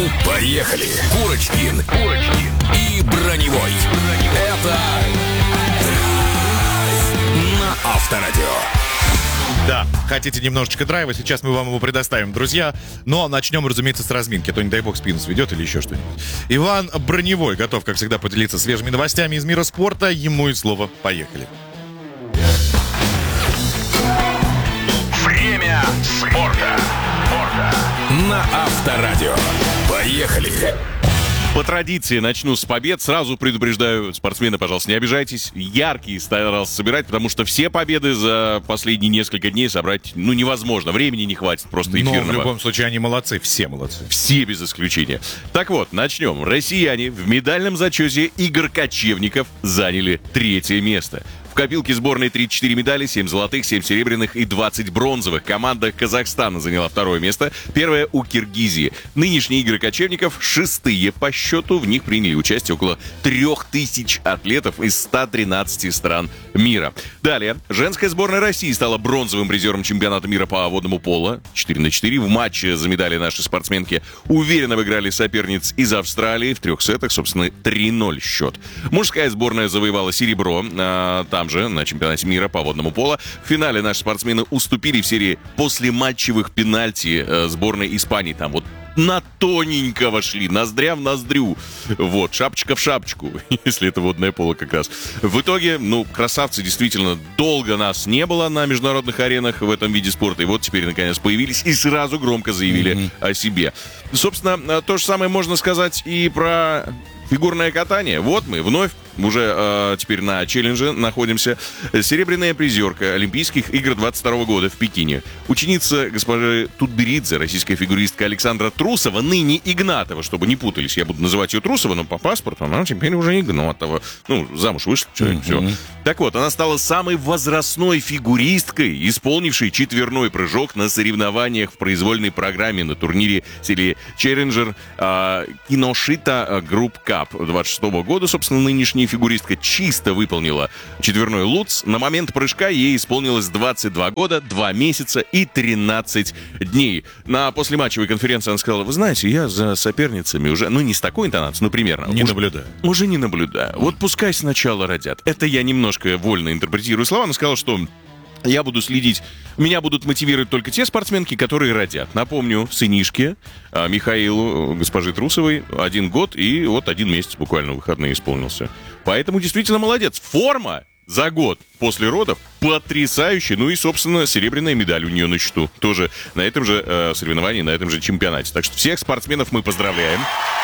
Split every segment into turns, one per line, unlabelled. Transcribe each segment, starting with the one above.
Поехали! Курочкин и Броневой. Это на Авторадио.
Да, хотите немножечко драйва, сейчас мы вам его предоставим, друзья. Но начнем, разумеется, с разминки, а то, не дай бог, спину сведет или еще что-нибудь. Иван Броневой готов, как всегда, поделиться свежими новостями из мира спорта. Ему и слово. Поехали.
Время спорта. На Авторадио. Поехали!
По традиции начну с побед. Сразу предупреждаю, спортсмены, пожалуйста, не обижайтесь. Яркие старался собирать, потому что все победы за последние несколько дней собрать, невозможно. Времени не хватит просто эфирного.
Но в любом случае они молодцы, все молодцы.
Все без исключения. Так вот, начнем. Россияне в медальном зачете игр кочевников заняли 3-е место. В копилке сборной 34 медали, 7 золотых, 7 серебряных и 20 бронзовых. Команда Казахстана заняла 2-е место, 1-е у Киргизии. Нынешние игры кочевников 6-е по счету. В них приняли участие около 3000 атлетов из 113 стран мира. Далее, женская сборная России стала бронзовым призером чемпионата мира по водному поло 4х4. В матче за медали наши спортсменки уверенно выиграли соперниц из Австралии в 3 сетах, собственно, 3-0 счет. Мужская сборная завоевала серебро, там же, на чемпионате мира по водному поло. В финале наши спортсмены уступили в серии послематчевых пенальти сборной Испании. Там вот на тоненького шли, ноздря в ноздрю. Вот, шапочка в шапочку, если это водное поло как раз. В итоге, красавцы, действительно, долго нас не было на международных аренах в этом виде спорта. И вот теперь, наконец, появились и сразу громко заявили о себе. Собственно, то же самое можно сказать и про фигурное катание. Вот мы вновь уже теперь на челлендже находимся. Серебряная призерка Олимпийских игр 22 года в Пекине. Ученица госпожи Тутберидзе, российская фигуристка Александра Трусова, ныне Игнатова, чтобы не путались. Я буду называть ее Трусова, но по паспорту она теперь уже Игнатова. Замуж вышла, все. Так вот, она стала самой возрастной фигуристкой, исполнившей четверной прыжок на соревнованиях в произвольной программе на турнире серии Challenger Киношита Group Cup 26 года. Собственно, нынешняя фигуристка чисто выполнила четверной лутс. На момент прыжка ей исполнилось 22 года, 2 месяца и 13 дней. На послематчевой конференции она сказала: вы знаете, я за соперницами уже, не с такой интонацией, примерно.
Наблюдаю.
Уже не наблюдаю. Вот пускай сначала родят. Это я немножко вольно интерпретирую слова. Она сказала, что я буду следить, меня будут мотивировать только те спортсменки, которые родят. Напомню, сынишке Михаилу, госпожи Трусовой, 1 год и 1 месяц буквально в выходные исполнился. Поэтому действительно молодец. Форма за год после родов потрясающая. И, собственно, серебряная медаль у нее на счету. Тоже на этом же соревновании, на этом же чемпионате. Так что всех спортсменов мы поздравляем.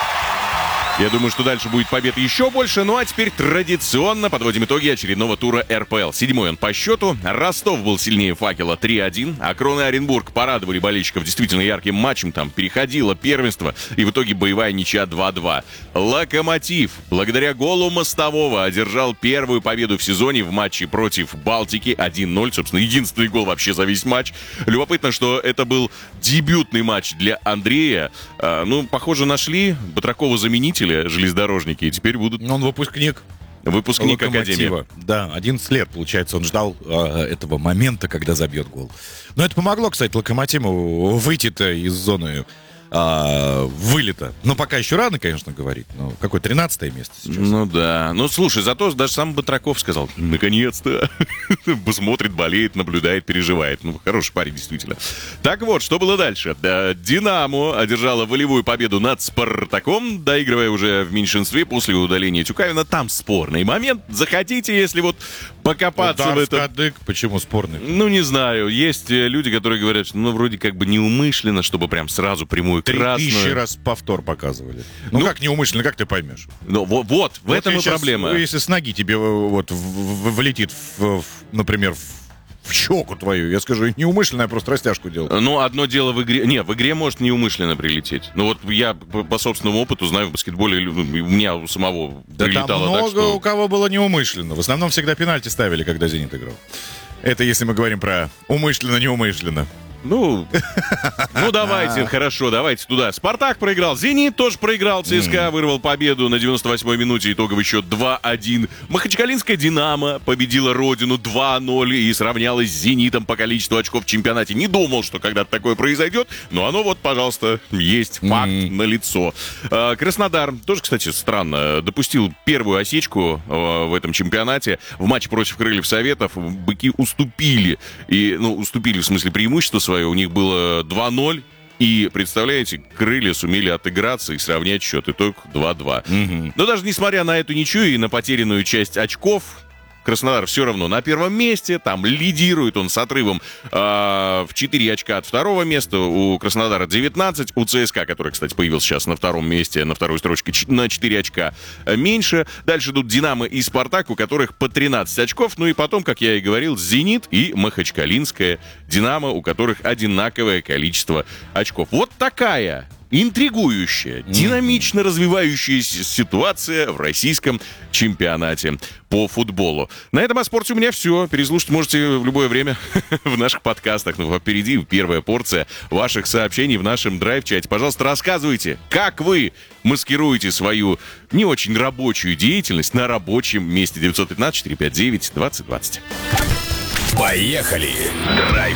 Я думаю, что дальше будет побед еще больше. А теперь традиционно подводим итоги очередного тура РПЛ. 7-й он по счету. Ростов был сильнее Факела 3-1. Акрон и Оренбург порадовали болельщиков действительно ярким матчем. Там переходило первенство. И в итоге боевая ничья 2-2. Локомотив, благодаря голу Мостового, одержал первую победу в сезоне в матче против Балтики 1-0. Собственно, единственный гол вообще за весь матч. Любопытно, что это был дебютный матч для Андрея. Похоже, нашли Батракова заменителя, железнодорожники, и теперь будут...
Он выпускник
Академии.
Да, 11 лет, получается, он ждал этого момента, когда забьет гол. Но это помогло, кстати, Локомотиву выйти-то из зоны вылета. Пока еще рано, конечно, говорить. Какое 13-е место сейчас?
Да. Слушай, зато даже сам Батраков сказал: наконец-то. Смотрит, болеет, наблюдает, переживает. Хороший парень, действительно. Так вот, что было дальше? Динамо одержала волевую победу над Спартаком, доигрывая уже в меньшинстве после удаления Тюкавина. Там спорный момент. Захотите, если покопаться
удар
в этом...
кадык. Почему спорный?
Не знаю. Есть люди, которые говорят, что вроде как бы неумышленно, чтобы прям сразу прямую красную.
3000 раз повтор показывали. Как неумышленно, как ты поймешь?
В этом и проблема.
Если с ноги тебе влетит, например, в щеку твою, я скажу, неумышленно, я просто растяжку делал.
Одно дело в игре... Не, в игре может неумышленно прилететь. Я по собственному опыту знаю, в баскетболе у меня у самого прилетало.
Там много
так, что...
у кого было неумышленно. В основном всегда пенальти ставили, когда «Зенит» играл. Это если мы говорим про умышленно-неумышленно.
Ну, давайте, хорошо, давайте туда. «Спартак» проиграл, «Зенит» тоже проиграл, ЦСКА вырвал победу на 98-й минуте, итоговый счет 2-1. Махачкалинская «Динамо» победила родину 2-0 и сравнялась с «Зенитом» по количеству очков в чемпионате. Не думал, что когда-то такое произойдет, но оно вот, пожалуйста, есть, факт налицо. Краснодар, тоже, кстати, странно, допустил первую осечку в этом чемпионате. В матче против «Крыльев Советов» быки уступили. Уступили в смысле преимущества свое. У них было 2-0. И, представляете, «Крылья» сумели отыграться и сравнять счет. Итог 2-2. Но даже несмотря на эту ничью и на потерянную часть очков, Краснодар все равно на первом месте, там лидирует он с отрывом в 4 очка от второго места, у Краснодара 19, у ЦСКА, который, кстати, появился сейчас на втором месте, на второй строчке, на 4 очка меньше. Дальше идут «Динамо» и «Спартак», у которых по 13 очков, ну и потом, как я и говорил, «Зенит» и Махачкалинская «Динамо», у которых одинаковое количество очков. Вот такая интригующая, динамично развивающаяся ситуация в российском чемпионате по футболу. На этом о спорте у меня все. Переслушать можете в любое время в наших подкастах. Ну, впереди первая порция ваших сообщений в нашем драйв-чате. Пожалуйста, рассказывайте, как вы маскируете свою не очень рабочую деятельность на рабочем месте. 915-459-2020.
Поехали! Драйв